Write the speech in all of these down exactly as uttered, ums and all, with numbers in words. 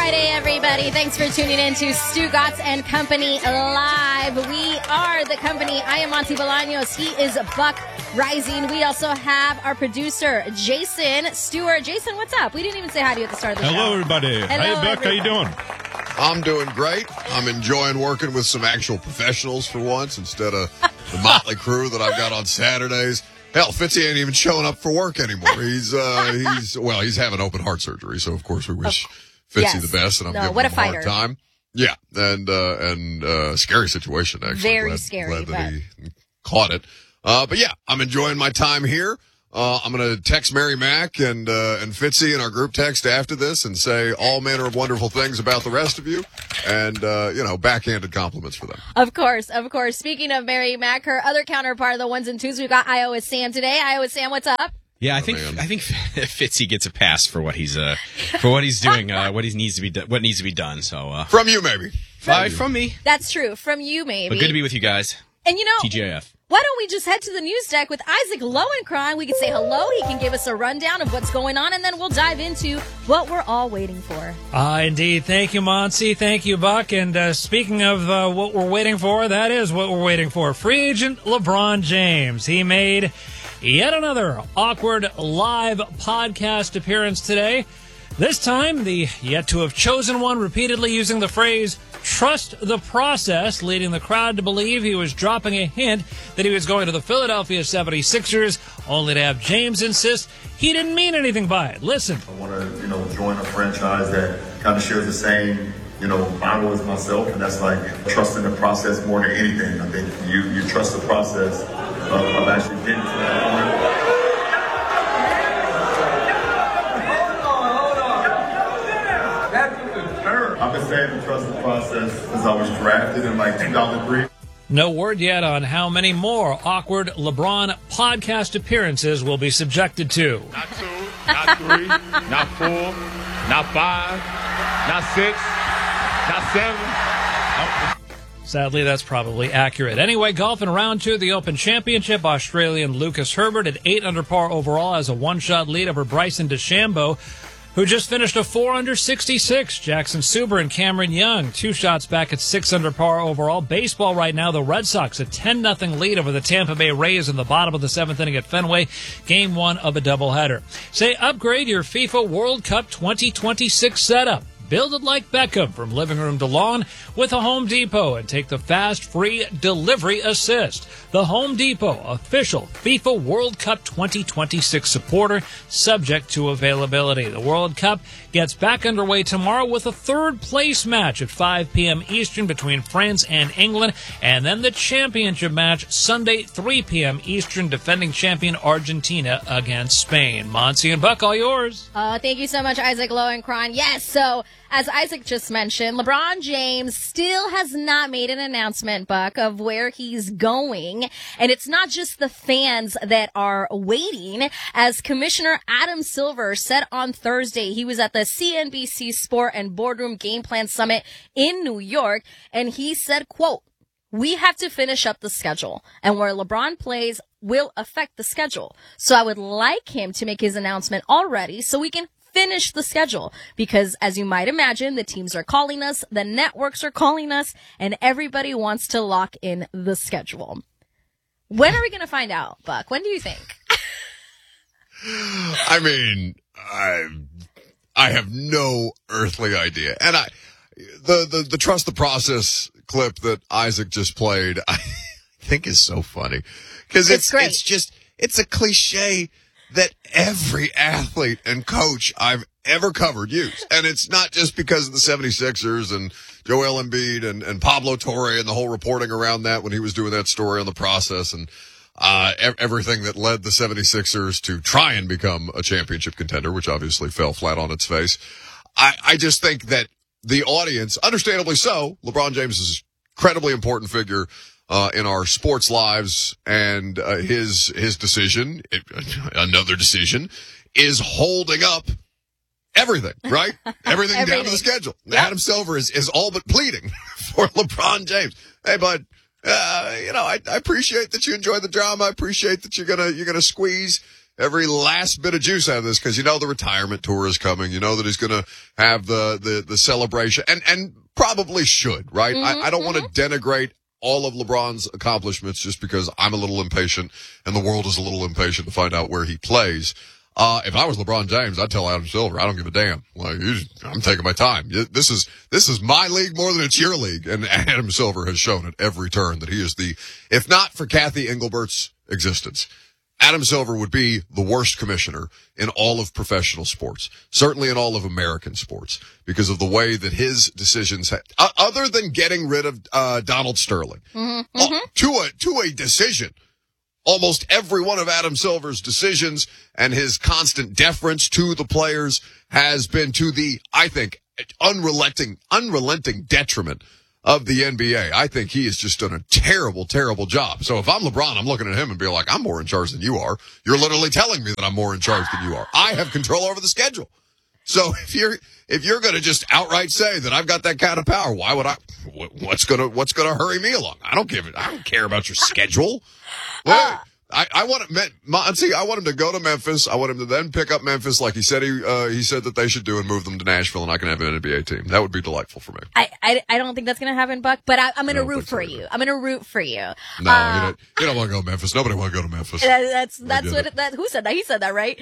Friday, everybody. Thanks for tuning in to Stugotz and Company Live. We are the company. I am Monty Bolaños. He is Buck Rising. We also have our producer, Jason Stewart. Jason, what's up? We didn't even say hi to you at the start of the Hello, show. everybody. Hello, Hey, Buck. everybody. How you doing? I'm doing great. I'm enjoying working with some actual professionals for once instead of the motley crew that I've got on Saturdays. Hell, Fitzy ain't even showing up for work anymore. He's, uh, he's, well, he's having open heart surgery. So, of course, we wish Fitzy yes. the best, and I'm No, giving what him a a hard fighter. time. Yeah. And, uh, and, uh, scary situation, actually. Very glad, scary, Glad that he caught it. Uh, but yeah, I'm enjoying my time here. Uh, I'm going to text Mary Mack and, uh, and Fitzy in our group text after this and say all manner of wonderful things about the rest of you and, uh, you know, backhanded compliments for them. Of course, of course. Speaking of Mary Mack, her other counterpart of the ones and twos, we've got Iowa Sam today. Iowa Sam, what's up? Yeah, I Oh, think man. I think Fitzy gets a pass for what he's uh for what he's doing, uh, what he needs to be do- what needs to be done. So uh, From you, maybe. from, from me, That's true. From you, maybe. but good to be with you guys. And you know, T G I F. why don't we just head to the news deck with Isaac Lowenkron? We can say hello. He can give us a rundown of what's going on, and then we'll dive into what we're all waiting for. Ah, indeed. Thank you, Monty. Thank you, Buck. And uh, speaking of uh, what we're waiting for, that is what we're waiting for. Free agent LeBron James. He made yet another awkward live podcast appearance today. This time, the yet-to-have-chosen one repeatedly using the phrase, trust the process, leading the crowd to believe he was dropping a hint that he was going to the Philadelphia seventy-sixers, only to have James insist he didn't mean anything by it. Listen. I want to, you know, join a franchise that kind of shares the same, you know, motto as myself, and that's like trusting the process more than anything. I think you you trust the process of, of actually getting to that point. I've been saying to trust the process since I was drafted in like two thousand three. No word yet on how many more awkward LeBron podcast appearances will be subjected to. Not two, not three, not four, not five, not six, not seven. Sadly, that's probably accurate. Anyway, golf in round two of the Open Championship, Australian Lucas Herbert at eight under par overall has a one-shot lead over Bryson DeChambeau, who just finished a four under sixty-six. Jackson Suber and Cameron Young, two shots back at six under par overall. Baseball right now, the Red Sox a ten nothing lead over the Tampa Bay Rays in the bottom of the seventh inning at Fenway. Game one of a doubleheader. Say, upgrade your FIFA World Cup twenty twenty-six setup. Build it like Beckham from living room to lawn with a Home Depot and take the fast, free delivery assist. The Home Depot, official FIFA World Cup twenty twenty-six supporter, subject to availability. The World Cup gets back underway tomorrow with a third place match at five p.m. Eastern between France and England, and then the championship match Sunday, three p.m. Eastern, defending champion Argentina against Spain. Monty and Buck, all yours. Uh, thank you so much, Isaac Lowenkron. Yes, so as Isaac just mentioned, LeBron James still has not made an announcement, Buck, of where he's going. And it's not just the fans that are waiting. As Commissioner Adam Silver said on Thursday, he was at the C N B C Sport and Boardroom Game Plan Summit in New York, and he said, quote, "We have to finish up the schedule, and where LeBron plays will affect the schedule. So I would like him to make his announcement already so we can finish the schedule, because as you might imagine, the teams are calling us, the networks are calling us, and everybody wants to lock in the schedule." When are we going to find out, Buck? When do you think? I mean, I I have no earthly idea. And I the, the, the trust the process clip that Isaac just played, I think is so funny. Because it's, It's great. it's just, it's a cliche that every athlete and coach I've ever covered use. And it's not just because of the seventy-sixers and Joel Embiid and, and Pablo Torre and the whole reporting around that when he was doing that story on the process and uh ev- everything that led the seventy-sixers to try and become a championship contender, which obviously fell flat on its face. I, I just think that the audience, understandably so, LeBron James is an incredibly important figure Uh, in our sports lives, and uh, his his decision, it, another decision, is holding up everything, right? Everything, down to Everything. the schedule. Yep. Adam Silver is, is all but pleading for LeBron James. Hey, bud, uh, you know, I, I appreciate that you enjoy the drama. I appreciate that you're gonna you're gonna squeeze every last bit of juice out of this because you know the retirement tour is coming. You know that he's going to have the, the, the celebration and, and probably should, right? Mm-hmm, I, I don't mm-hmm. want to denigrate all of LeBron's accomplishments just because I'm a little impatient and the world is a little impatient to find out where he plays. Uh, if I was LeBron James, I'd tell Adam Silver, I don't give a damn. Like, you just, I'm taking my time. This is, this is my league more than it's your league. And Adam Silver has shown at every turn that he is the, if not for Kathy Englebert's existence, Adam Silver would be the worst commissioner in all of professional sports, certainly in all of American sports, because of the way that his decisions, ha- uh, other than getting rid of uh, Donald Sterling, mm-hmm, mm-hmm. Uh, to a to a decision. Almost every one of Adam Silver's decisions and his constant deference to the players has been to the, I think, unrelenting, unrelenting detriment of the N B A. I think he has just done a terrible, terrible job. So if I'm LeBron, I'm looking at him and be like, I'm more in charge than you are. You're literally telling me that I'm more in charge than you are. I have control over the schedule. So if you're, if you're going to just outright say that I've got that kind of power, why would I, what's going to, what's going to hurry me along? I don't give it. I don't care about your schedule. Wait. I, I want him, Monty, I want him to go to Memphis. I want him to then pick up Memphis like he said he uh, he said that they should do and move them to Nashville, and I can have an N B A team. That would be delightful for me. I I, I don't think that's going to happen, Buck, but I, I'm going to root for you. I'm going to root for you. No, uh, you don't, you don't want to go to Memphis. Nobody want to go to Memphis. That, that's that's what, that, who said that? He said that, right?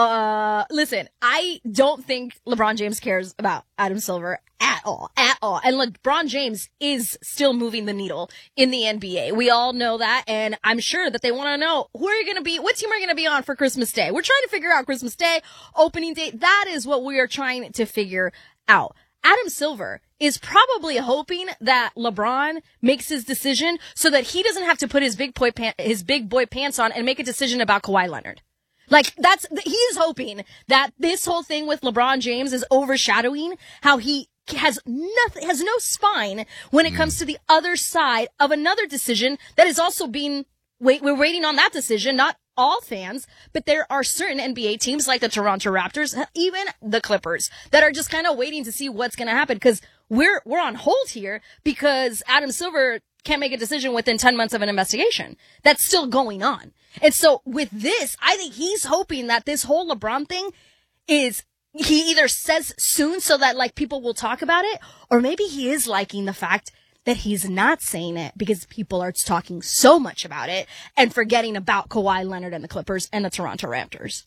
Uh, listen, I don't think LeBron James cares about Adam Silver at all, at all. And LeBron James is still moving the needle in the N B A. We all know that, and I'm sure that they want to know who are you going to be, what team are you going to be on for Christmas Day? We're trying to figure out Christmas Day, opening day. That is what we are trying to figure out. Adam Silver is probably hoping that LeBron makes his decision so that he doesn't have to put his big boy pan- his big boy pants on and make a decision about Kawhi Leonard. Like, that's, he is hoping that this whole thing with LeBron James is overshadowing how he has nothing, has no spine when it comes to the other side of another decision that is also being, wait, we're waiting on that decision, not all fans, but there are certain N B A teams like the Toronto Raptors, even the Clippers, that are just kind of waiting to see what's going to happen because we're, we're on hold here because Adam Silver can't make a decision within ten months of an investigation. That's still going on. And so with this, I think he's hoping that this whole LeBron thing is, he either says soon so that like people will talk about it, or maybe he is liking the fact that he's not saying it because people are talking so much about it and forgetting about Kawhi Leonard and the Clippers and the Toronto Raptors.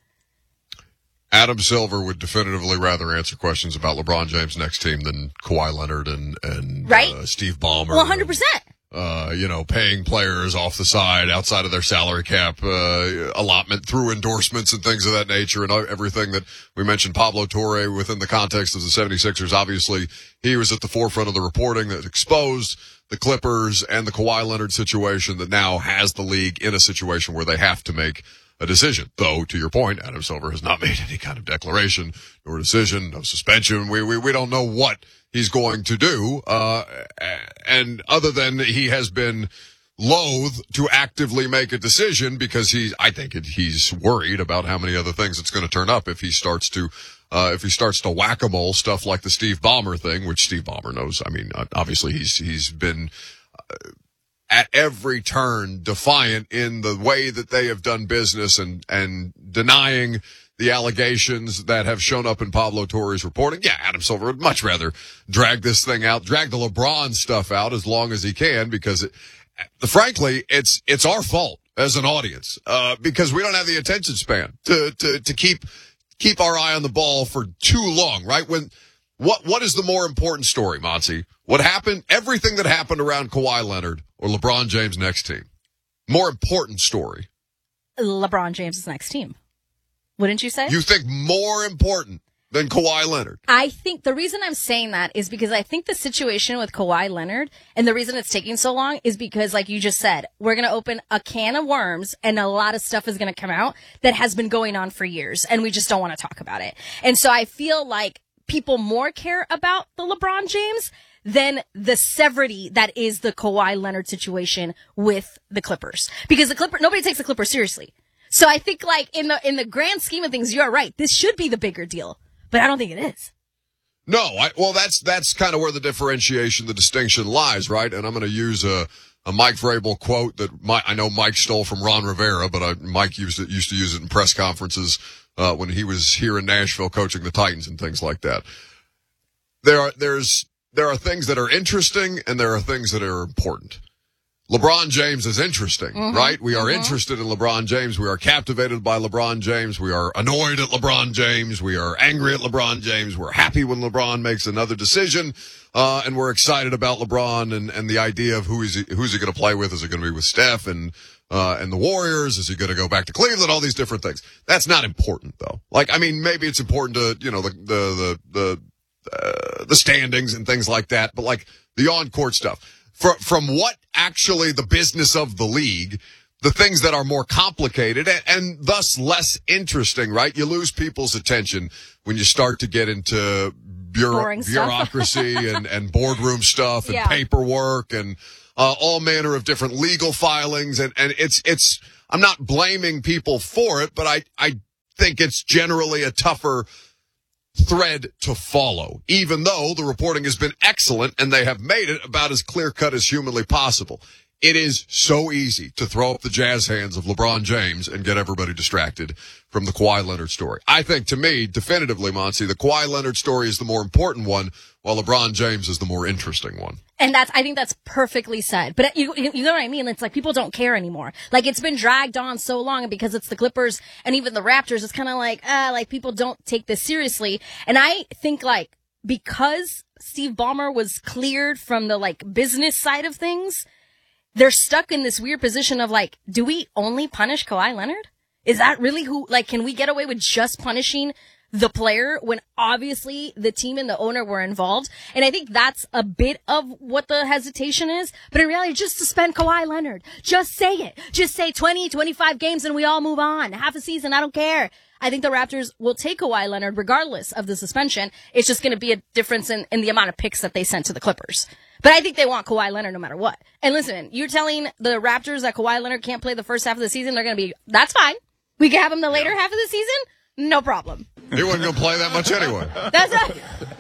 Adam Silver would definitively rather answer questions about LeBron James' next team than Kawhi Leonard and, and right? uh, Steve Ballmer. one hundred percent. Uh, you know, paying players off the side outside of their salary cap, uh, allotment through endorsements and things of that nature and everything that we mentioned. Pablo Torre within the context of the seventy-sixers, obviously he was at the forefront of the reporting that exposed the Clippers and the Kawhi Leonard situation that now has the league in a situation where they have to make a decision. Though, to your point, Adam Silver has not made any kind of declaration or decision, no suspension. We, we, we don't know what he's going to do, uh, and other than he has been loath to actively make a decision because he's, I think it, he's worried about how many other things it's going to turn up if he starts to, uh, if he starts to whack-a-mole stuff like the Steve Ballmer thing, which Steve Ballmer knows. I mean, obviously he's, he's been, uh, at every turn defiant in the way that they have done business and, and denying the allegations that have shown up in Pablo Torre's reporting. Yeah, Adam Silver would much rather drag this thing out, drag the LeBron stuff out as long as he can because, it, frankly, it's it's our fault as an audience uh, because we don't have the attention span to to to keep keep our eye on the ball for too long, right? When what what is the more important story, Monty? What happened? Everything that happened around Kawhi Leonard or LeBron James' next team. More important story. LeBron James' next team. Wouldn't you say? You think more important than Kawhi Leonard? I think the reason I'm saying that is because I think the situation with Kawhi Leonard and the reason it's taking so long is because, like you just said, we're going to open a can of worms and a lot of stuff is going to come out that has been going on for years and we just don't want to talk about it. And so I feel like people more care about the LeBron James than the severity that is the Kawhi Leonard situation with the Clippers. Because the Clipper, nobody takes the Clippers seriously. So I think, like, in the in the grand scheme of things, you're right. This should be the bigger deal, but I don't think it is. No, I, well, that's that's kind of where the differentiation, the distinction lies, right? And I'm going to use a a Mike Vrabel quote that my, I know Mike stole from Ron Rivera, but I, Mike used it, used to use it in press conferences uh, when he was here in Nashville coaching the Titans and things like that. There are there's there are things that are interesting and there are things that are important. LeBron James is interesting, mm-hmm. right? We are mm-hmm. interested in LeBron James. We are captivated by LeBron James. We are annoyed at LeBron James. We are angry at LeBron James. We're happy when LeBron makes another decision. Uh, and we're excited about LeBron and, and the idea of who is he, who's he going to play with? Is it going to be with Steph and, uh, and the Warriors? Is he going to go back to Cleveland? All these different things. That's not important though. Like, I mean, maybe it's important to, you know, the, the, the, the, uh, the standings and things like that, but like the on-court stuff. From, from what actually the business of the league, the things that are more complicated and, and thus less interesting, right? You lose people's attention when you start to get into bureau, bureaucracy and, and boardroom stuff and yeah. paperwork and uh, all manner of different legal filings. And, and it's, it's, I'm not blaming people for it, but I, I think it's generally a tougher thread to follow, even though the reporting has been excellent and they have made it about as clear-cut as humanly possible. It is so easy to throw up the jazz hands of LeBron James and get everybody distracted from the Kawhi Leonard story. I think, to me, definitively, Monty, the Kawhi Leonard story is the more important one, while LeBron James is the more interesting one. And that's, I think that's perfectly said. But you, you know what I mean? It's like people don't care anymore. Like it's been dragged on so long, and because it's the Clippers and even the Raptors, it's kind of like, ah, like people don't take this seriously. And I think like because Steve Ballmer was cleared from the like business side of things, they're stuck in this weird position of like, do we only punish Kawhi Leonard? Is that really who, like, can we get away with just punishing the player when obviously the team and the owner were involved? And I think that's a bit of what the hesitation is. But in reality, just suspend Kawhi Leonard. Just say it. Just say twenty, twenty-five games and we all move on. Half a season, I don't care. I think the Raptors will take Kawhi Leonard regardless of the suspension. It's just going to be a difference in, in the amount of picks that they sent to the Clippers. But I think they want Kawhi Leonard no matter what. And listen, you're telling the Raptors that Kawhi Leonard can't play the first half of the season, they're going to be, that's fine. We can have him the later yeah. half of the season? No problem. He wasn't going to play that much anyway. That's right.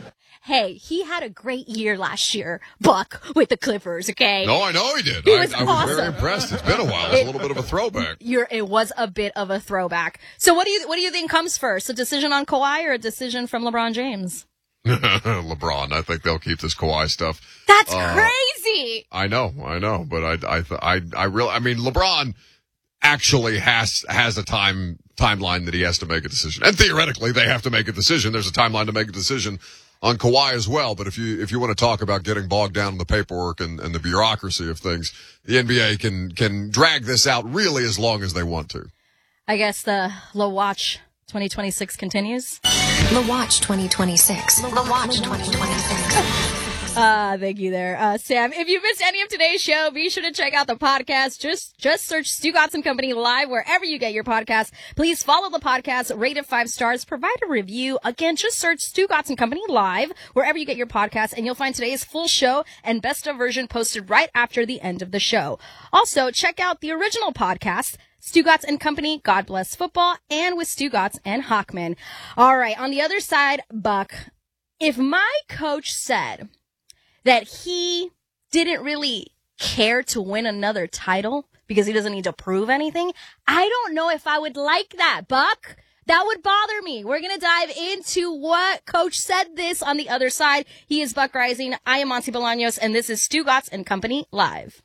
Hey, he had a great year last year, Buck, with the Clippers, okay? No, I know he did. He I was I was awesome. very impressed. It's been a while. It's a little bit of a throwback. You're, it was a bit of a throwback. So what do you what do you think comes first, a decision on Kawhi or a decision from LeBron James? LeBron. I think they'll keep this Kawhi stuff. That's uh, crazy. I know, I know, but I, I, I, I really, I mean, LeBron actually has has a time timeline that he has to make a decision, and theoretically they have to make a decision. There's a timeline to make a decision on Kawhi as well. But if you if you want to talk about getting bogged down in the paperwork and, and the bureaucracy of things, the N B A can can drag this out really as long as they want to. I guess the La Watch twenty twenty-six continues. La Watch twenty twenty-six. La Watch twenty twenty-six. Uh, thank you there, uh, Sam. If you missed any of today's show, be sure to check out the podcast. Just, just search Stugotz and Company Live wherever you get your podcasts. Please follow the podcast, rate it five stars, provide a review. Again, just search Stugotz and Company Live wherever you get your podcasts, and you'll find today's full show and best of version posted right after the end of the show. Also, check out the original podcast, Stugotz and Company, God Bless Football, and with Stugotz and Hockman. All right, on the other side, Buck, if my coach said that he didn't really care to win another title because he doesn't need to prove anything, I don't know if I would like that, Buck. That would bother me. We're going to dive into what Coach said this on the other side. He is Buck Rising. I am Monty Bolaños, and this is Stugotz and Company Live.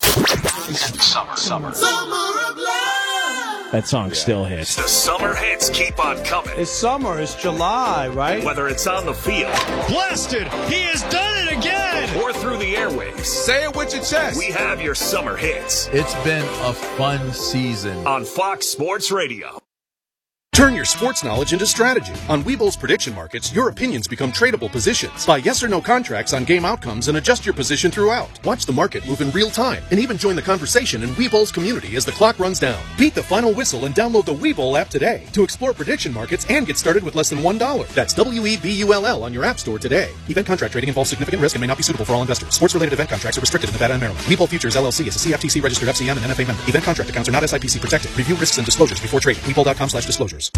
Summer, summer. Summer of love. That song still hits. The summer hits keep on coming. It's summer. It's July, right? Whether it's on the field. Blasted! He has done it again! Or through the airwaves. Say it with your chest. We have your summer hits. It's been a fun season. On Fox Sports Radio. Turn your sports knowledge into strategy. On Webull's prediction markets, your opinions become tradable positions. Buy yes or no contracts on game outcomes and adjust your position throughout. Watch the market move in real time and even join the conversation in Webull's community as the clock runs down. Beat the final whistle and download the Webull app today to explore prediction markets and get started with less than one dollar. That's W E B U L L on your app store today. Event contract trading involves significant risk and may not be suitable for all investors. Sports-related event contracts are restricted in Nevada and Maryland. Webull Futures L L C is a C F T C registered F C M and N F A member. Event contract accounts are not S I P C protected. Review risks and disclosures before trading. Webull dot com slash disclosures.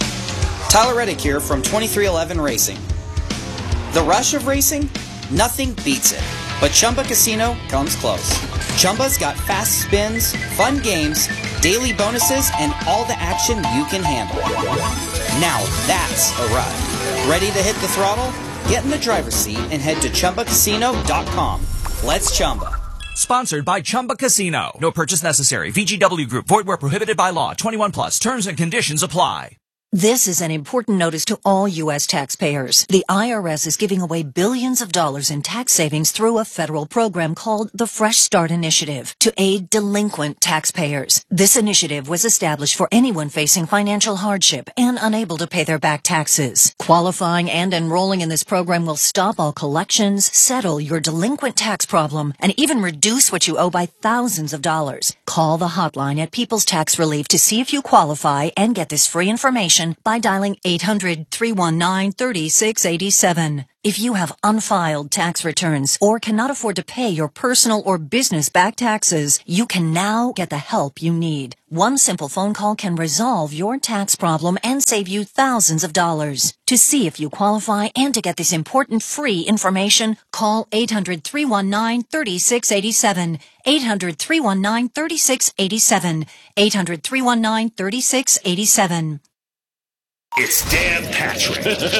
Tyler Reddick here from twenty-three eleven Racing. The rush of racing? Nothing beats it. But Chumba Casino comes close. Chumba's got fast spins, fun games, daily bonuses, and all the action you can handle. Now that's a ride. Ready to hit the throttle? Get in the driver's seat and head to Chumba Casino dot com. Let's Chumba. Sponsored by Chumba Casino. No purchase necessary. V G W Group. Void where prohibited by law. twenty-one plus. Terms and conditions apply. This is an important notice to all U S taxpayers. The I R S is giving away billions of dollars in tax savings through a federal program called the Fresh Start Initiative to aid delinquent taxpayers. This initiative was established for anyone facing financial hardship and unable to pay their back taxes. Qualifying and enrolling in this program will stop all collections, settle your delinquent tax problem, and even reduce what you owe by thousands of dollars. Call the hotline at People's Tax Relief to see if you qualify and get this free information by dialing eight hundred, three one nine, three six eight seven. If you have unfiled tax returns or cannot afford to pay your personal or business back taxes, you can now get the help you need. One simple phone call can resolve your tax problem and save you thousands of dollars. To see if you qualify and to get this important free information, call eight hundred, three one nine, three six eight seven. eight hundred, three one nine, three six eight seven. eight hundred, three one nine, three six eight seven. It's Dan Patrick.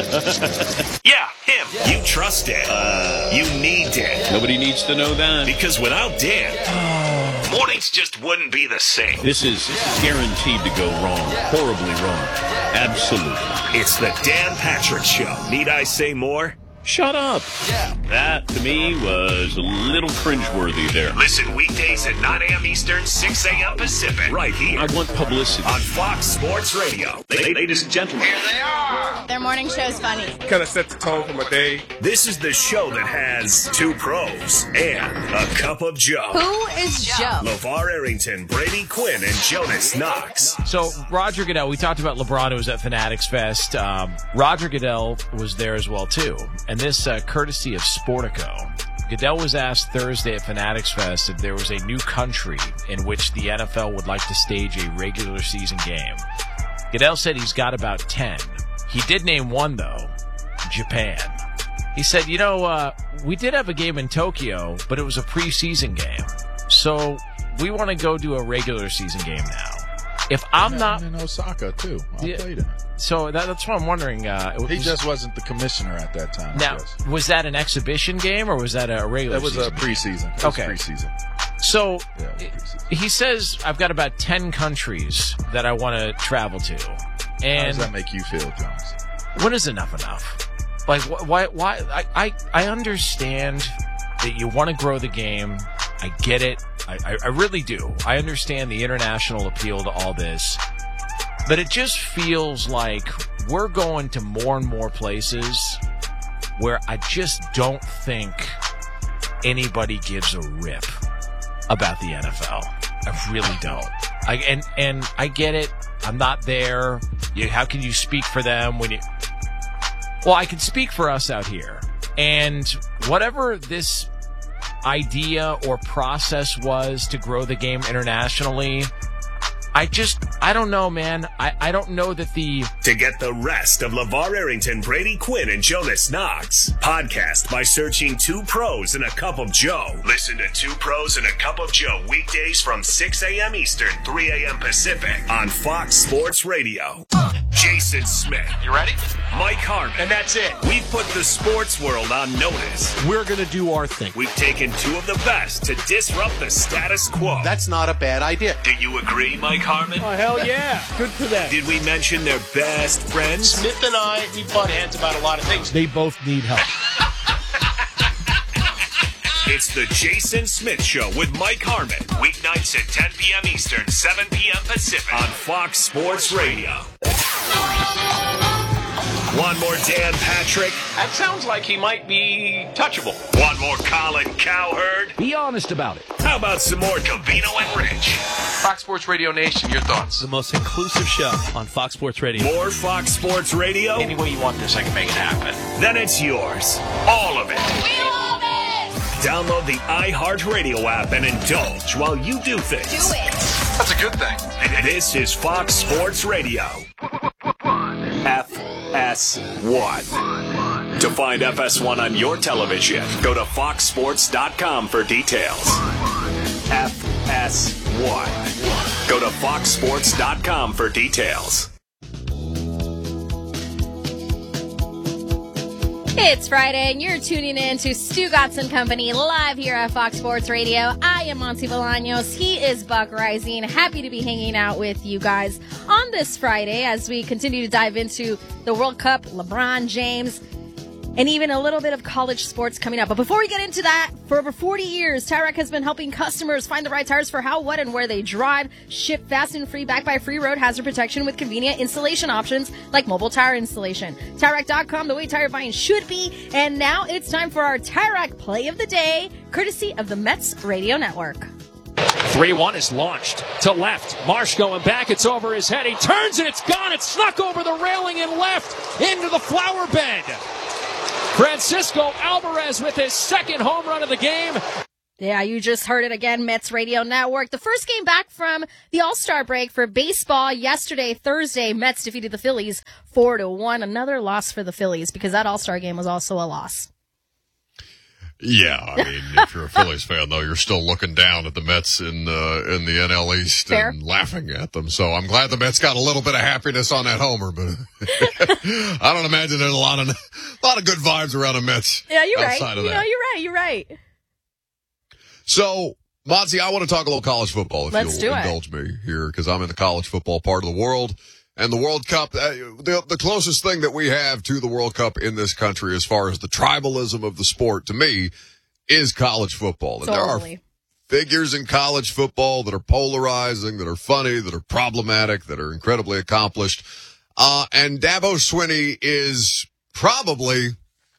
Yeah, him. You trust Dan. Uh, you need Dan. Nobody needs to know that. Because without Dan, mornings just wouldn't be the same. This is guaranteed to go wrong. Horribly wrong. Absolutely. It's the Dan Patrick Show. Need I say more? Shut up. Yeah. That, to me, was a little cringeworthy there. Listen weekdays at nine a.m. Eastern, six a.m. Pacific. Right here. I want publicity. On Fox Sports Radio. Ladies and gentlemen. Here they are. Their morning show's funny. Kind of set the tone for my day. This is the show that has two pros and a cup of Joe. Who is Joe? LeVar Arrington, Brady Quinn, and Jonas Knox. So, Roger Goodell, we talked about LeBron who was at Fanatics Fest. Um, Roger Goodell was there as well, too. And this, uh, courtesy of Sportico. Goodell was asked Thursday at Fanatics Fest if there was a new country in which the N F L would like to stage a regular season game. Goodell said he's got about ten. He did name one, though, Japan. He said, you know, uh, we did have a game in Tokyo, but it was a preseason game. So we want to go do a regular season game now. If I'm yeah, not in Osaka too, I yeah, played in it. So that, that's what I'm wondering. Uh, he was, just wasn't the commissioner at that time. Now, was that an exhibition game or was that a regular? That was season a preseason. It okay, was preseason. So yeah, preseason. He says I've got about ten countries that I want to travel to. And how does that make you feel, Jones? When is enough enough? Like why? Why? I I, I understand that you want to grow the game. I get it. I, I, I really do. I understand the international appeal to all this. But it just feels like we're going to more and more places where I just don't think anybody gives a rip about the N F L. I really don't. I, and, and I get it. I'm not there. You, how can you speak for them when you... Well, I can speak for us out here. And whatever this idea or process was to grow the game internationally, I just, I don't know, man. I, I don't know that the... To get the rest of LeVar Arrington, Brady Quinn, and Jonas Knox, podcast by searching Two Pros and a Cup of Joe. Listen to Two Pros and a Cup of Joe weekdays from six a.m. Eastern, three a.m. Pacific on Fox Sports Radio. Jason Smith. You ready? Mike Harmon. And that's it. We've put the sports world on notice. We're going to do our thing. We've taken two of the best to disrupt the status quo. That's not a bad idea. Do you agree, Mike Harmon? Oh, hell yeah. Good for them. Did we mention their best friends? Smith and I, we butt heads about a lot of things. They both need help. It's the Jason Smith Show with Mike Harmon. Weeknights at ten p.m. Eastern, seven p.m. Pacific on Fox Sports Radio. One more Dan Patrick. That sounds like he might be touchable. One more Colin Cowherd. Be honest about it. How about some more Covino and Rich? Fox Sports Radio Nation, your thoughts? The most inclusive show on Fox Sports Radio. More Fox Sports Radio? Any way you want this, I can make it happen. Then it's yours. All of it. We love it! Download the iHeartRadio app and indulge while you do things. Do it. That's a good thing. And this is Fox Sports Radio. F S one. To find F S one on your television, go to fox sports dot com for details. F S one. Go to fox sports dot com for details. It's Friday, and you're tuning in to Stu Gotts Company live here at Fox Sports Radio. I am Monty Bolaños. He is Buck Rising. Happy to be hanging out with you guys on this Friday as we continue to dive into the World Cup, LeBron James, and even a little bit of college sports coming up. But before we get into that, for over forty years, Tyrek has been helping customers find the right tires for how, what, and where they drive. Ship fast and free, backed by free road hazard protection with convenient installation options like mobile tire installation. Tyrek dot com, the way tire buying should be. And now it's time for our Tyrek Play of the Day, courtesy of the Mets Radio Network. three one is launched to left. Marsh going back. It's over his head. He turns and it's gone. It's snuck over the railing and left into the flower bed. Francisco Alvarez with his second home run of the game. Yeah, you just heard it again, Mets Radio Network. The first game back from the All-Star break for baseball yesterday, Thursday, Mets defeated the Phillies four to one. Another loss for the Phillies because that All-Star game was also a loss. Yeah, I mean, if you're a Phillies fan, though, you're still looking down at the Mets in uh, in the N L East Fair. and laughing at them. So I'm glad the Mets got a little bit of happiness on that homer, but I don't imagine there's a lot of a lot of good vibes around the Mets. Yeah, you're right. outside of You that. know, you're right. You're right. So, Monty, I want to talk a little college football if Let's you'll do it. indulge me here, because I'm in the college football part of the world. And the World Cup, uh, the, the closest thing that we have to the World Cup in this country as far as the tribalism of the sport, to me, is college football. And Totally. there are figures in college football that are polarizing, that are funny, that are problematic, that are incredibly accomplished. Uh, and Dabo Swinney is probably,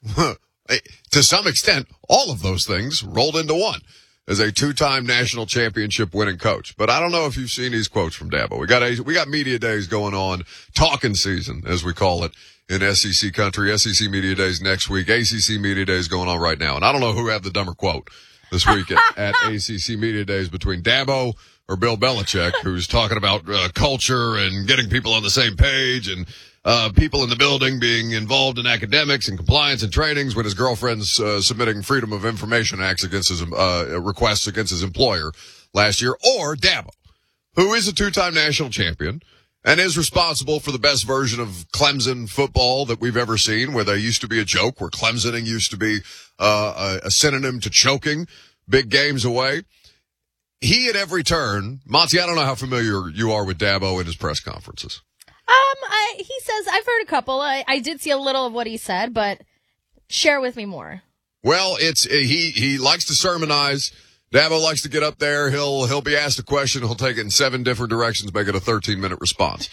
to some extent, all of those things rolled into one as a two-time national championship winning coach. But I don't know if you've seen these quotes from Dabo. We got a, we got media days going on, talking season, as we call it, in S E C country. S E C media days next week. A C C media days going on right now. And I don't know who had the dumber quote this week at, at A C C media days between Dabo or Bill Belichick, who's talking about uh, culture and getting people on the same page and uh people in the building being involved in academics and compliance and trainings when his girlfriend's uh, submitting Freedom of Information Acts against his uh requests against his employer last year, or Dabo, who is a two-time national champion and is responsible for the best version of Clemson football that we've ever seen, where there used to be a joke, where Clemsoning used to be uh, a, a synonym to choking big games away. He, at every turn, Monty, I don't know how familiar you are with Dabo in his press conferences. Um, I, he says, I've heard a couple. I, I did see a little of what he said, but share with me more. Well, it's he he likes to sermonize. Dabo likes to get up there. He'll he'll be asked a question. He'll take it in seven different directions, make it a thirteen-minute response.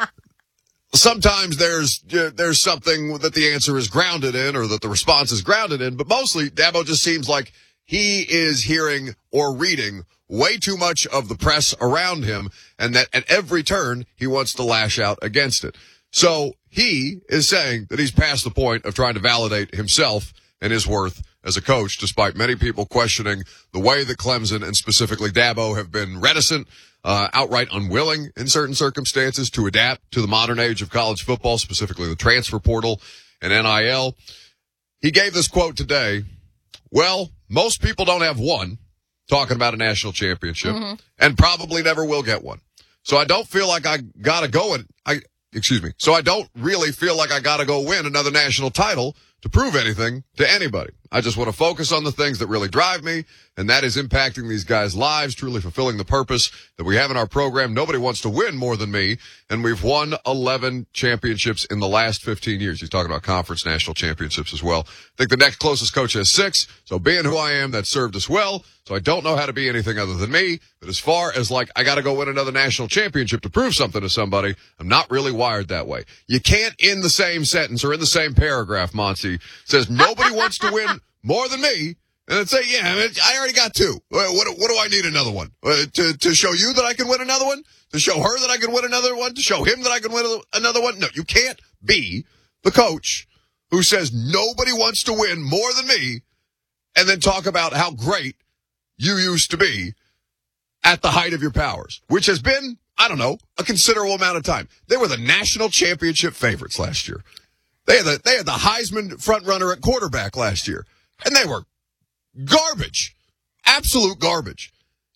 Sometimes there's there's something that the answer is grounded in, or that the response is grounded in, but mostly Dabo just seems like he is hearing or reading way too much of the press around him, and that at every turn he wants to lash out against it. So he is saying that he's past the point of trying to validate himself and his worth as a coach, despite many people questioning the way that Clemson and specifically Dabo have been reticent, uh, outright unwilling in certain circumstances to adapt to the modern age of college football, specifically the transfer portal and N I L. He gave this quote today. Well, most people don't have one, talking about a national championship, mm-hmm. and probably never will get one. So I don't feel like I gotta go and I, excuse me. So I don't really feel like I gotta go win another national title to prove anything to anybody. I just want to focus on the things that really drive me, and that is impacting these guys' lives, truly fulfilling the purpose that we have in our program. Nobody wants to win more than me, and we've won eleven championships in the last fifteen years. He's talking about conference national championships as well. I think the next closest coach has six, so being who I am, that served us well. So I don't know how to be anything other than me, but as far as like, I got to go win another national championship to prove something to somebody, I'm not really wired that way. You can't, in the same sentence or in the same paragraph, Monty, says nobody wants to win more than me, and then say, yeah, I, mean, I already got two. What, what, what do I need another one? Uh, to, to show you that I can win another one? To show her that I can win another one? To show him that I can win another one? No, you can't be the coach who says nobody wants to win more than me and then talk about how great you used to be at the height of your powers, which has been, I don't know, a considerable amount of time. They were the national championship favorites last year. They had the, they had the Heisman front runner at quarterback last year, and they were garbage, absolute garbage.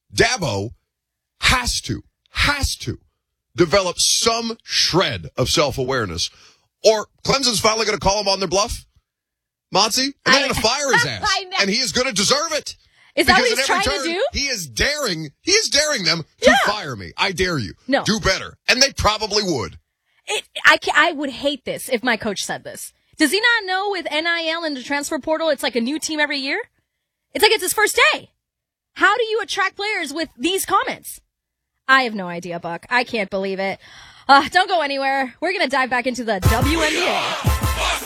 Dabo has to, has to develop some shred of self-awareness, or Clemson's finally going to call him on their bluff, Monty, and they're going to fire his ass, and he is going to deserve it. Is that what Because he's at every trying to turn, do? He is daring, he is daring them to Yeah. fire me. I dare you. No. Do better. And they probably would. It, I, ca- I would hate this if my coach said this. Does he not know with N I L and the transfer portal, it's like a new team every year? It's like it's his first day. How do you attract players with these comments? I have no idea, Buck. I can't believe it. Uh, don't go anywhere. We're going to dive back into the W N B A.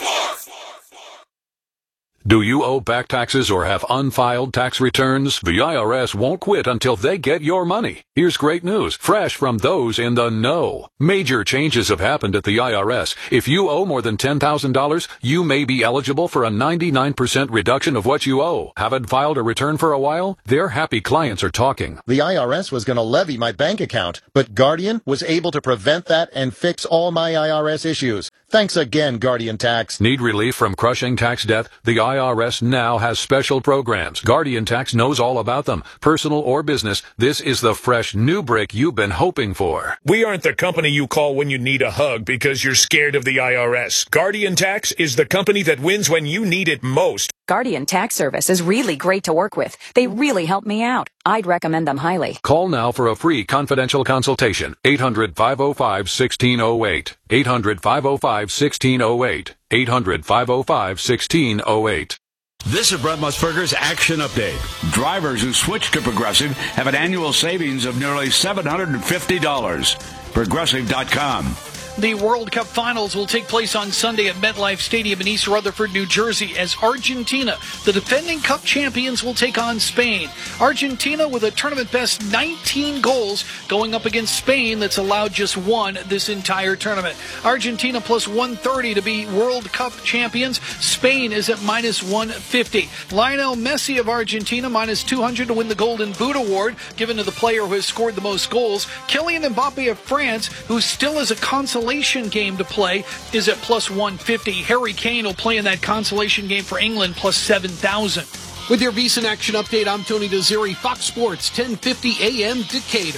Do you owe back taxes or have unfiled tax returns? The I R S won't quit until they get your money. Here's great news, fresh from those in the know. Major changes have happened at the I R S. If you owe more than ten thousand dollars, you may be eligible for a ninety-nine percent reduction of what you owe. Haven't filed a return for a while? Their happy clients are talking. The I R S was going to levy my bank account, but Guardian was able to prevent that and fix all my I R S issues. Thanks again, Guardian Tax. Need relief from crushing tax debt? The I R S now has special programs. Guardian Tax knows all about them. Personal or business, this is the fresh new break you've been hoping for. We aren't the company you call when you need a hug because you're scared of the I R S. Guardian Tax is the company that wins when you need it most. Guardian Tax Service is really great to work with. They really help me out. I'd recommend them highly. Call now for a free confidential consultation. eight hundred, five oh five, one six oh eight. eight hundred, five oh five, one six oh eight. eight hundred, five oh five, one six oh eight. This is Brett Musburger's Action Update. Drivers who switch to Progressive have an annual savings of nearly seven hundred fifty dollars. Progressive dot com. The World Cup Finals will take place on Sunday at MetLife Stadium in East Rutherford, New Jersey, as Argentina, the defending Cup champions, will take on Spain. Argentina with a tournament-best nineteen goals going up against Spain that's allowed just one this entire tournament. Argentina plus one thirty to be World Cup champions. Spain is at minus one fifty. Lionel Messi of Argentina minus two hundred to win the Golden Boot Award, given to the player who has scored the most goals. Kylian Mbappe of France, who still has a consolation game to play, is at plus one fifty. Harry Kane will play in that consolation game for England, plus seven thousand. With your VEASAN Action Update, I'm Tony Desiri, Fox Sports, ten fifty A M Decatur.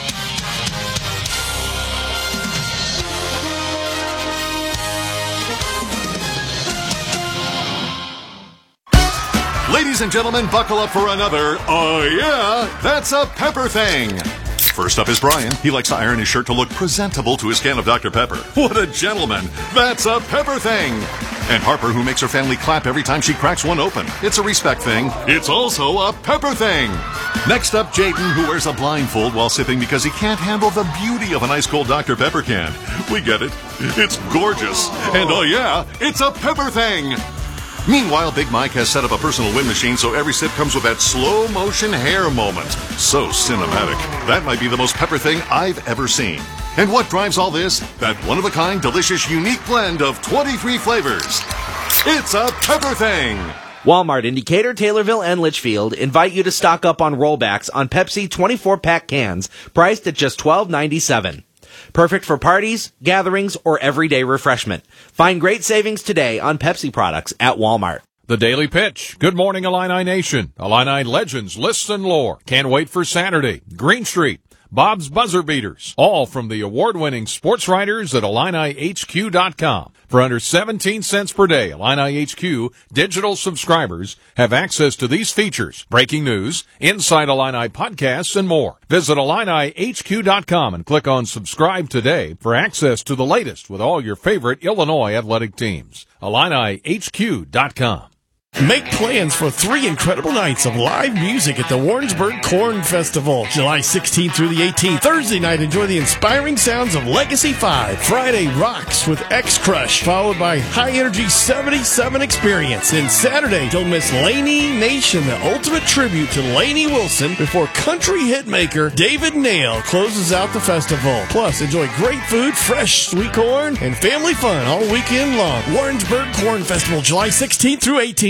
Ladies and gentlemen, buckle up for another, oh yeah, that's a Pepper thing. First up is Brian. He likes to iron his shirt to look presentable to his can of Doctor Pepper. What a gentleman. That's a Pepper thing. And Harper, who makes her family clap every time she cracks one open. It's a respect thing. It's also a Pepper thing. Next up, Jaden, who wears a blindfold while sipping because he can't handle the beauty of an ice cold Doctor Pepper can. We get it. It's gorgeous. And oh yeah, it's a Pepper thing. Meanwhile, Big Mike has set up a personal wind machine so every sip comes with that slow motion hair moment. So cinematic. That might be the most Pepper thing I've ever seen. And what drives all this? That one-of-a-kind, delicious, unique blend of twenty-three flavors. It's a Pepper thing. Walmart in Decatur, Taylorville, and Litchfield invite you to stock up on rollbacks on Pepsi twenty-four pack cans, priced at just twelve ninety-seven. Perfect for parties, gatherings, or everyday refreshment. Find great savings today on Pepsi products at Walmart. The Daily Pitch. Good morning, Illini Nation. Illini legends, lists, and lore. Can't wait for Saturday. Green Street. Bob's Buzzer Beaters. All from the award-winning sports writers at Illini H Q dot com. For under seventeen cents per day, Illini H Q digital subscribers have access to these features, breaking news, Inside Illini podcasts, and more. Visit Illini H Q dot com and click on subscribe today for access to the latest with all your favorite Illinois athletic teams. Illini H Q dot com. Make plans for three incredible nights of live music at the Warrensburg Corn Festival. July sixteenth through the eighteenth. Thursday night, enjoy the inspiring sounds of Legacy five. Friday, rocks with X-Crush, followed by high-energy seventy-seven Experience. And Saturday, don't miss Laney Nation, the ultimate tribute to Lainey Wilson, before country hitmaker David Nail closes out the festival. Plus, enjoy great food, fresh sweet corn, and family fun all weekend long. Warrensburg Corn Festival, July sixteenth through eighteenth.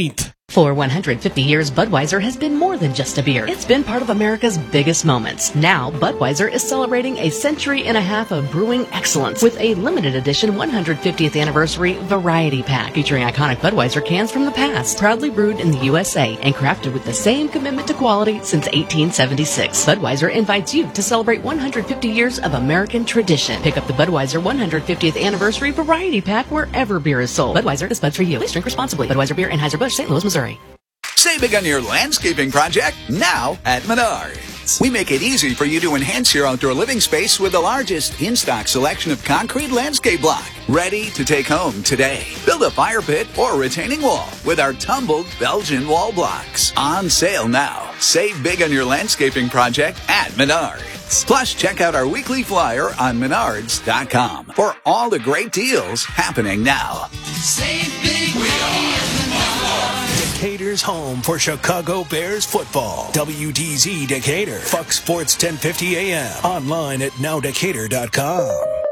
For one hundred fifty years, Budweiser has been more than just a beer. It's been part of America's biggest moments. Now, Budweiser is celebrating a century and a half of brewing excellence with a limited edition one hundred fiftieth anniversary variety pack featuring iconic Budweiser cans from the past, proudly brewed in the U S A and crafted with the same commitment to quality since eighteen seventy-six. Budweiser invites you to celebrate one hundred fifty years of American tradition. Pick up the Budweiser one hundred fiftieth anniversary variety pack wherever beer is sold. Budweiser is Bud for you. Please drink responsibly. Budweiser Beer, Anheuser-Busch, Saint Louis, Missouri. Save big on your landscaping project now at Menards. We make it easy for you to enhance your outdoor living space with the largest in-stock selection of concrete landscape block. Ready to take home today. Build a fire pit or retaining wall with our tumbled Belgian wall blocks. On sale now. Save big on your landscaping project at Menards. Plus, check out our weekly flyer on menards dot com for all the great deals happening now. Save big, we are Decatur's home for Chicago Bears football. W D Z Decatur. Fox Sports ten fifty A M. Online at now decatur dot com.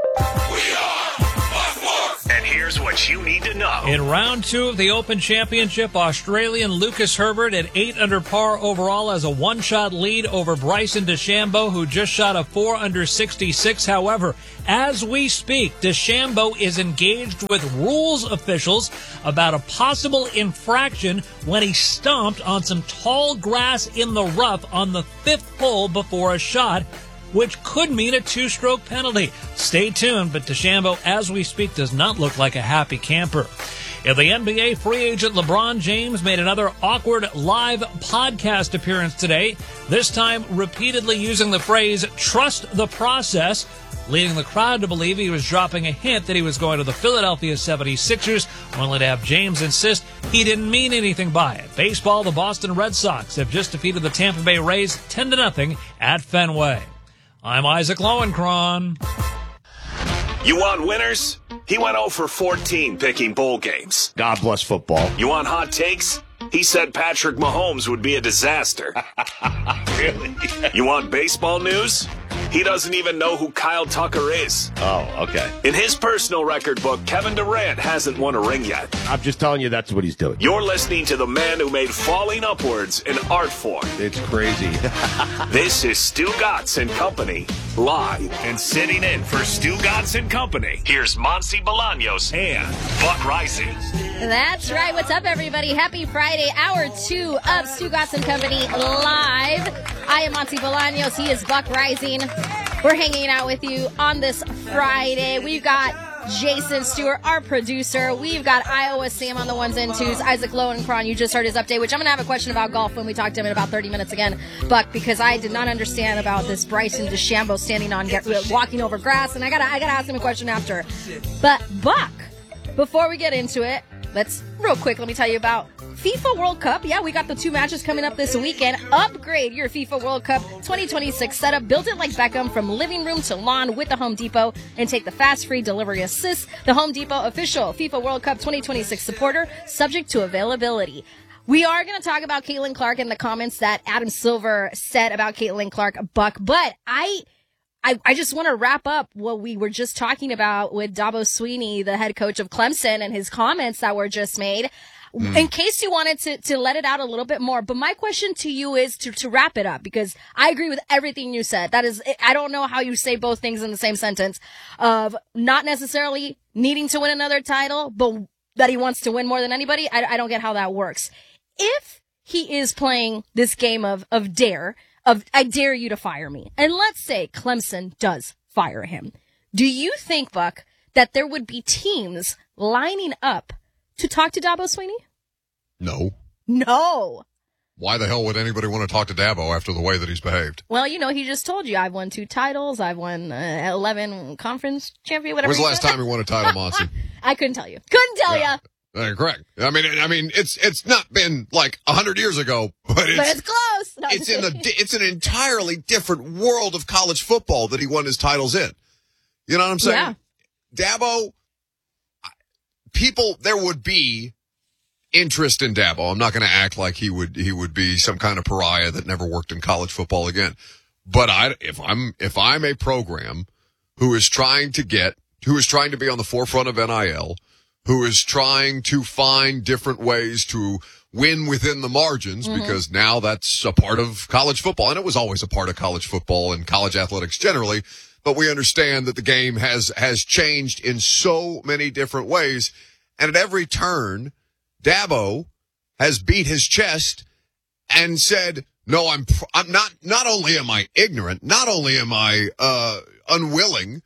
And here's what you need to know. In round two of the Open Championship, Australian Lucas Herbert at eight under par overall has a one-shot lead over Bryson DeChambeau, who just shot a four under sixty-six. However, as we speak, DeChambeau is engaged with rules officials about a possible infraction when he stomped on some tall grass in the rough on the fifth hole before a shot, which could mean a two-stroke penalty. Stay tuned, but DeChambeau, as we speak, does not look like a happy camper. In the N B A, free agent LeBron James made another awkward live podcast appearance today, this time repeatedly using the phrase, trust the process, leading the crowd to believe he was dropping a hint that he was going to the Philadelphia seventy-sixers, only to have James insist he didn't mean anything by it. Baseball, the Boston Red Sox have just defeated the Tampa Bay Rays ten to nothing at Fenway. I'm Isaac Lowenkron. You want winners? He went oh for fourteen picking bowl games. God bless football. You want hot takes? He said Patrick Mahomes would be a disaster. Really? You want baseball news? He doesn't even know who Kyle Tucker is. Oh, okay. In his personal record book, Kevin Durant hasn't won a ring yet. I'm just telling you that's what he's doing. You're listening to the man who made falling upwards an art form. It's crazy. This is Stu Gatz and Company, live. And sitting in for Stu Gatz and Company, here's Monty Bolaños and Buck Rising. That's right. What's up, everybody? Happy Friday, hour two of Stu Gatz and Company live. I am Monty Bolaños. He is Buck Rising. We're hanging out with you on this Friday. We've got Jason Stewart, our producer. We've got Iowa Sam on the ones and twos. Isaac Lowenkron, you just heard his update, which I'm going to have a question about golf when we talk to him in about thirty minutes again, Buck, because I did not understand about this Bryson DeChambeau standing on, get, walking over grass, and I got to I gotta ask him a question after. But, Buck, before we get into it, let's, real quick, let me tell you about FIFA World Cup. Yeah, we got the two matches coming up this weekend. Upgrade your FIFA World Cup twenty twenty-six setup. Build it like Beckham from living room to lawn with the Home Depot and take the fast free delivery assist. The Home Depot official FIFA World Cup twenty twenty-six supporter, subject to availability. We are going to talk about Caitlin Clark and the comments that Adam Silver said about Caitlin Clark, Buck, but I... I, I just want to wrap up what we were just talking about with Dabo Swinney, the head coach of Clemson, and his comments that were just made. Mm. In case you wanted to, to let it out a little bit more. But my question to you is to, to wrap it up, because I agree with everything you said. That is, I don't know how you say both things in the same sentence of not necessarily needing to win another title, but that he wants to win more than anybody. I, I don't get how that works. If he is playing this game of, of dare, of I dare you to fire me, and let's say Clemson does fire him, do you think, Buck, that there would be teams lining up to talk to Dabo Swinney? No. No. Why the hell would anybody want to talk to Dabo after the way that he's behaved? Well, you know, he just told you, I've won two titles, I've won uh, eleven conference champion, whatever. When's the last time he won a title, Monty? I couldn't tell you. Couldn't tell yeah. you. Uh, correct. I mean, I mean, it's it's not been like a hundred years ago, but it's, but it's close. No, it's in the it's an entirely different world of college football that he won his titles in. You know what I'm saying? Yeah. Dabo, people, there would be interest in Dabo. I'm not going to act like he would he would be some kind of pariah that never worked in college football again. But I, if I'm if I'm a program who is trying to get who is trying to be on the forefront of N I L, who is trying to find different ways to win within the margins Mhm. because now that's a part of college football. And it was always a part of college football and college athletics generally. But we understand that the game has, has changed in so many different ways. And at every turn, Dabo has beat his chest and said, no, I'm, pr- I'm not, not only am I ignorant, not only am I, uh, unwilling,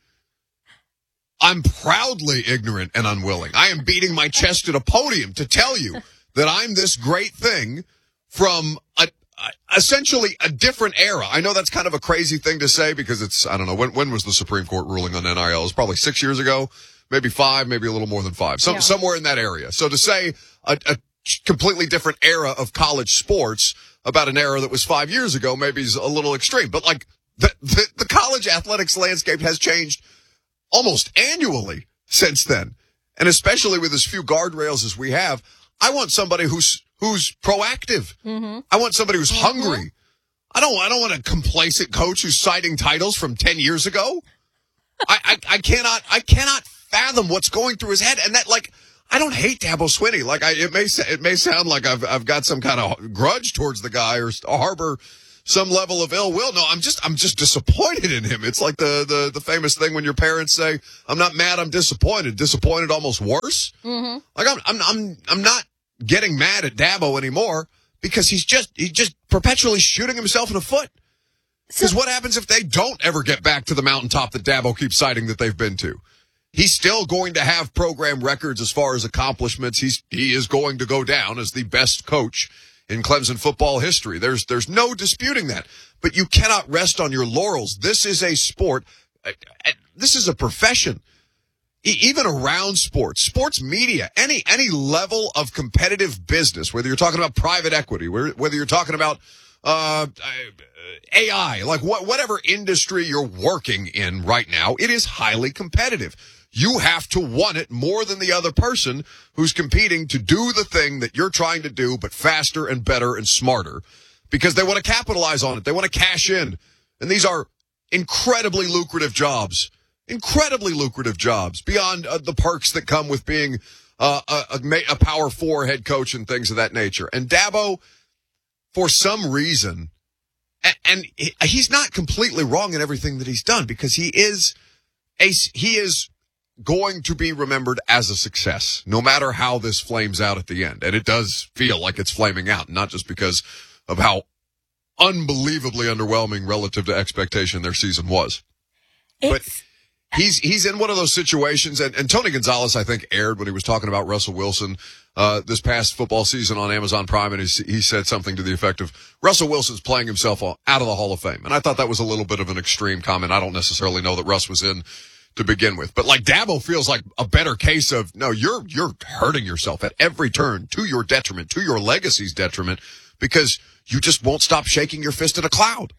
I'm proudly ignorant and unwilling. I am beating my chest at a podium to tell you that I'm this great thing from a, a, essentially a different era. I know that's kind of a crazy thing to say because it's, I don't know, when, when was the Supreme Court ruling on N I L? It was probably six years ago, maybe five, maybe a little more than five, Some, Yeah. somewhere in that area. So to say a, a completely different era of college sports about an era that was five years ago maybe is a little extreme. But like the, the, the college athletics landscape has changed almost annually since then. And especially with as few guardrails as we have, I want somebody who's, who's proactive. Mm-hmm. I want somebody who's hungry. I don't, I don't want a complacent coach who's citing titles from ten years ago. I, I, I cannot, I cannot fathom what's going through his head. And that, like, I don't hate Dabo Swinney. Like, I, it may, sa- it may sound like I've, I've got some kind of grudge towards the guy or harbor some level of ill will. No, I'm just, I'm just disappointed in him. It's like the, the, the famous thing when your parents say, I'm not mad, I'm disappointed. Disappointed almost worse. Mm-hmm. Like, I'm, I'm, I'm, I'm not getting mad at Dabo anymore because he's just, he's just perpetually shooting himself in the foot. Because what happens if they don't ever get back to the mountaintop that Dabo keeps citing that they've been to? He's still going to have program records as far as accomplishments. He's, he is going to go down as the best coach in Clemson football history. There's, there's no disputing that. But you cannot rest on your laurels. This is a sport. This is a profession. E- even around sports, sports media, any, any level of competitive business, whether you're talking about private equity, whether you're talking about, uh, A I, like what, whatever industry you're working in right now, it is highly competitive. You have to want it more than the other person who's competing to do the thing that you're trying to do, but faster and better and smarter because they want to capitalize on it. They want to cash in. And these are incredibly lucrative jobs, incredibly lucrative jobs beyond uh, the perks that come with being uh, a, a, a power four head coach and things of that nature. And Dabo, for some reason, and, and he's not completely wrong in everything that he's done because he is a, he is going to be remembered as a success, no matter how this flames out at the end. And it does feel like it's flaming out, not just because of how unbelievably underwhelming relative to expectation their season was. It's... But he's he's in one of those situations, and, and Tony Gonzalez, I think, aired when he was talking about Russell Wilson uh this past football season on Amazon Prime, and he, he said something to the effect of, Russell Wilson's playing himself out of the Hall of Fame. And I thought that was a little bit of an extreme comment. I don't necessarily know that Russ was in to begin with. But like Dabo feels like a better case of, no, you're, you're hurting yourself at every turn to your detriment, to your legacy's detriment, because you just won't stop shaking your fist at a cloud.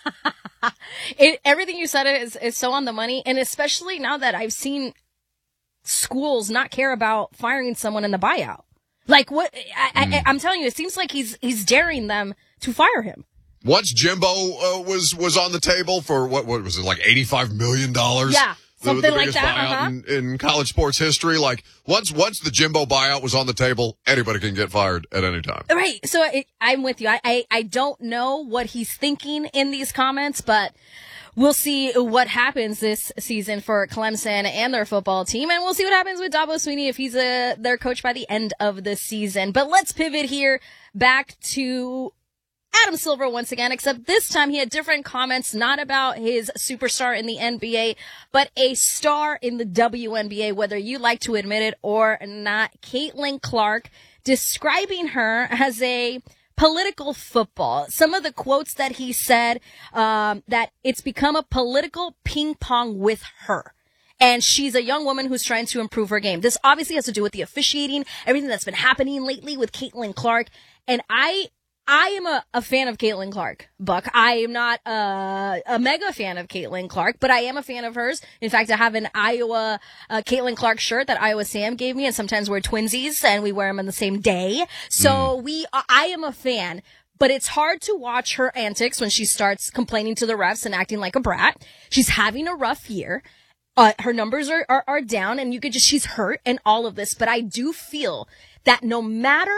It, everything you said is, is so on the money. And especially now that I've seen schools not care about firing someone in the buyout. Like what, I, mm. I, I'm telling you, it seems like he's, he's daring them to fire him. Once Jimbo uh, was, was on the table for what, what was it, like eighty-five million dollars? Yeah. Something the, the like biggest that, buyout uh-huh. in, in college sports history. Like once, once the Jimbo buyout was on the table, anybody can get fired at any time. Right. So it, I'm with you. I, I, I don't know what he's thinking in these comments, but we'll see what happens this season for Clemson and their football team. And we'll see what happens with Dabo Swinney if he's a, their coach by the end of the season. But let's pivot here back to Adam Silver once again, except this time he had different comments, not about his superstar in the N B A, but a star in the W N B A, whether you like to admit it or not. Caitlin Clark, describing her as a political football. Some of the quotes that he said, um, that it's become a political ping pong with her. And she's a young woman who's trying to improve her game. This obviously has to do with the officiating, everything that's been happening lately with Caitlin Clark. And I, I am a, a fan of Caitlin Clark, Buck. I am not a, a mega fan of Caitlin Clark, but I am a fan of hers. In fact, I have an Iowa uh, Caitlin Clark shirt that Iowa Sam gave me, and sometimes we're twinsies, and we wear them on the same day. So mm. we, I am a fan. But it's hard to watch her antics when she starts complaining to the refs and acting like a brat. She's having a rough year. Uh, her numbers are, are, are down, and you could just, she's hurt and all of this. But I do feel that no matter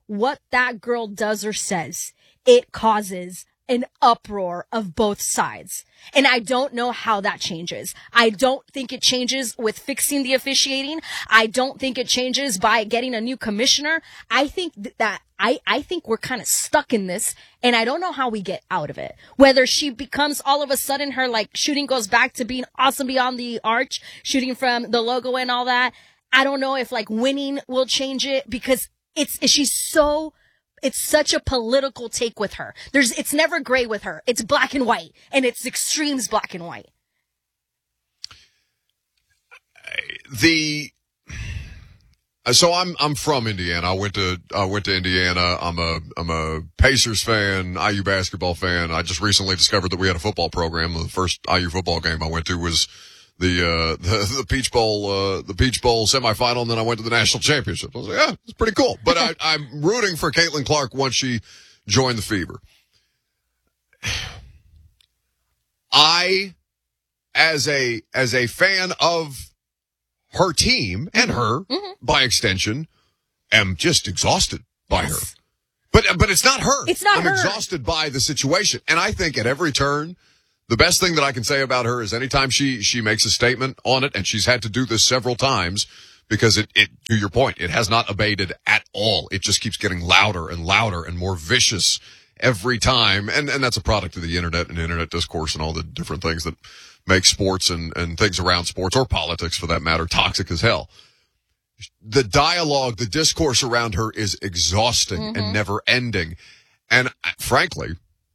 what that girl does or says, it causes an uproar of both sides. And I don't know how that changes. I don't think it changes with fixing the officiating. I don't think it changes by getting a new commissioner. I think th- that I, I think we're kind of stuck in this, and I don't know how we get out of it. Whether she becomes all of a sudden her like shooting goes back to being awesome beyond the arch, shooting from the logo and all that. I don't know if like winning will change it, because it's she's so It's such a political take with her. There's, it's never gray with her. It's black and white, and it's extremes black and white. The so I'm I'm from Indiana. I went to I went to Indiana. I'm a I'm a Pacers fan, I U basketball fan. I just recently discovered that we had a football program. The first I U football game I went to was the uh the, the Peach Bowl uh the Peach Bowl semifinal, and then I went to the national championship. I was like, yeah, it's pretty cool. But I, I'm rooting for Caitlin Clark once she joined the Fever. I, as a as a fan of her team and her, mm-hmm. by extension, am just exhausted by yes. her. But but it's not her. It's not I'm her. exhausted by the situation, and I think at every turn, the best thing that I can say about her is anytime she, she makes a statement on it, and she's had to do this several times, because it, it, to your point, it has not abated at all. It just keeps getting louder and louder and more vicious every time. And, and that's a product of the internet and internet discourse and all the different things that make sports and, and things around sports, or politics for that matter, toxic as hell. The dialogue, the discourse around her is exhausting mm-hmm. and never ending. And frankly,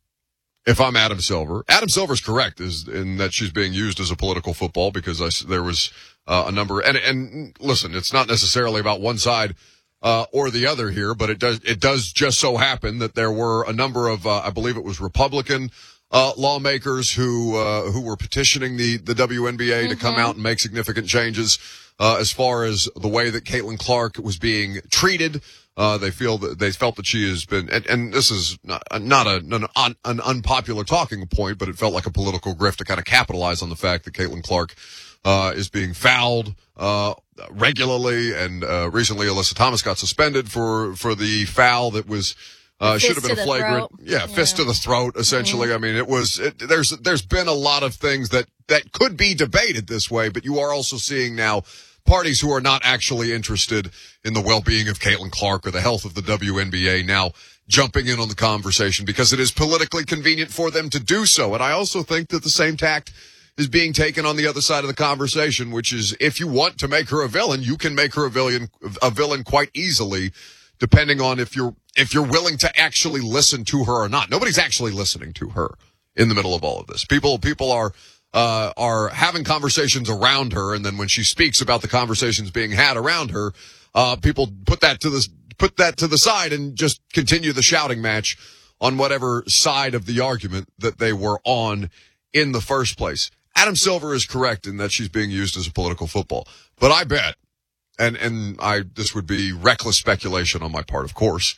if I'm Adam Silver, Adam Silver's correct is in that she's being used as a political football, because I, there was uh, a number, and, and listen, it's not necessarily about one side uh, or the other here, but it does, it does just so happen that there were a number of, uh, I believe it was Republican uh, lawmakers who, uh, who were petitioning the, the W N B A mm-hmm. to come out and make significant changes uh, as far as the way that Caitlin Clark was being treated. Uh, they feel that they felt that she has been, and, and this is not, not a, an, un, an unpopular talking point, but it felt like a political grift to kind of capitalize on the fact that Caitlin Clark, uh, is being fouled, uh, regularly. And, uh, recently Alyssa Thomas got suspended for, for the foul that was, uh, should have been a flagrant, yeah, yeah, fist to the throat, essentially. Mm-hmm. I mean, it was, it, there's, there's been a lot of things that, that could be debated this way, but you are also seeing now parties who are not actually interested in the well-being of Caitlin Clark or the health of the W N B A now jumping in on the conversation because it is politically convenient for them to do so. And I also think that the same tact is being taken on the other side of the conversation, which is if you want to make her a villain, you can make her a villain, a villain quite easily, depending on if you're, if you're willing to actually listen to her or not. Nobody's actually listening to her in the middle of all of this. People, people are, uh, are having conversations around her. And then when she speaks about the conversations being had around her, uh, people put that to the, put that to the side and just continue the shouting match on whatever side of the argument that they were on in the first place. Adam Silver is correct in that she's being used as a political football. But I bet, and, and I, this would be reckless speculation on my part, of course.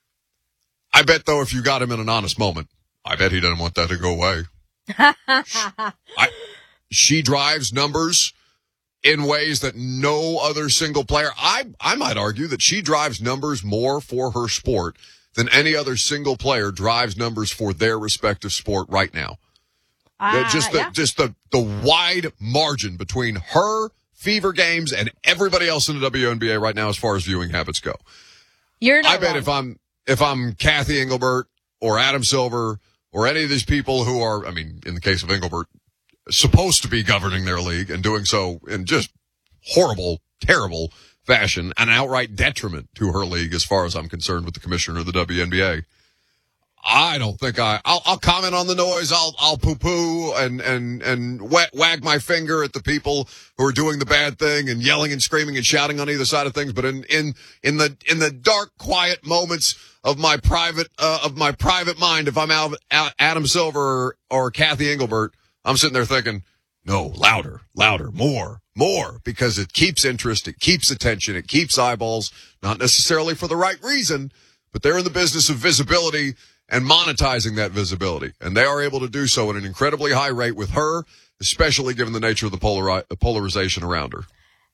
I bet, though, if you got him in an honest moment, I bet he doesn't want that to go away. I, she drives numbers in ways that no other single player, I, I might argue that she drives numbers more for her sport than any other single player drives numbers for their respective sport right now. Uh, just the, yeah. just the, the wide margin between her Fever games and everybody else in the W N B A right now as far as viewing habits go. You're not I bet wrong. if I'm, if I'm Kathy Engelbert or Adam Silver or any of these people who are, I mean, in the case of Engelbert, supposed to be governing their league and doing so in just horrible, terrible fashion, an outright detriment to her league as far as I'm concerned with the commissioner of the W N B A. I don't think I, I'll, I'll comment on the noise. I'll, I'll poo-poo and, and, and wag, wag my finger at the people who are doing the bad thing and yelling and screaming and shouting on either side of things. But in, in, in the, in the dark, quiet moments of my private, uh, of my private mind, if I'm out, out Adam Silver or, or Kathy Engelbert, I'm sitting there thinking, no, louder, louder, more, more, because it keeps interest, it keeps attention, it keeps eyeballs, not necessarily for the right reason, but they're in the business of visibility and monetizing that visibility. And they are able to do so at an incredibly high rate with her, especially given the nature of the polari- polarization around her.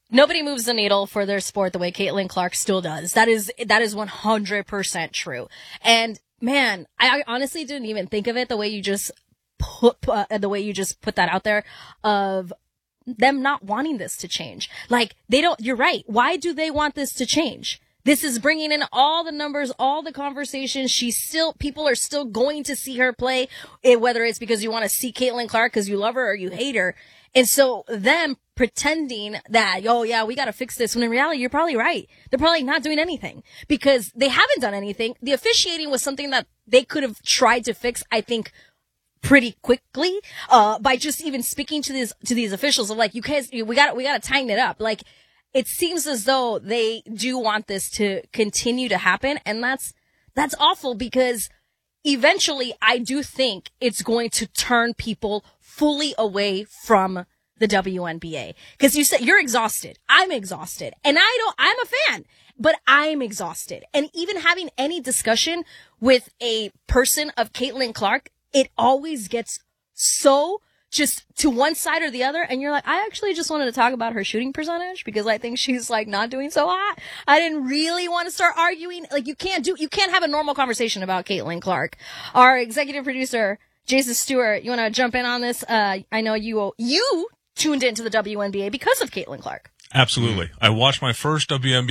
Nobody moves the needle for their sport the way Caitlin Clark still does. That is, that is one hundred percent true. And man, I honestly didn't even think of it the way you just put, uh, the way you just put that out there of them not wanting this to change. Like, they don't, you're right. Why do they want this to change? This is bringing in all the numbers, all the conversations. She's still, people are still going to see her play, whether it's because you want to see Caitlin Clark because you love her or you hate her. And so them pretending that, oh yeah, we got to fix this, when in reality, you're probably right. They're probably not doing anything because they haven't done anything. The officiating was something that they could have tried to fix, I think, pretty quickly, uh, by just even speaking to these, to these officials of like, you guys, we got, we got to tighten it up. Like, it seems as though they do want this to continue to happen. And that's, that's awful because eventually I do think it's going to turn people fully away from the W N B A. Cause you said you're exhausted. I'm exhausted. And I don't, I'm a fan, but I'm exhausted. And even having any discussion with a person of Caitlin Clark, it always gets so just to one side or the other. And you're like, I actually just wanted to talk about her shooting percentage because I think she's like not doing so hot. I didn't really want to start arguing. Like, you can't do, you can't have a normal conversation about Caitlin Clark. Our executive producer, Jason Stewart, you want to jump in on this? Uh, I know you, you tuned into the W N B A because of Caitlin Clark. Absolutely. I watched my first W N B A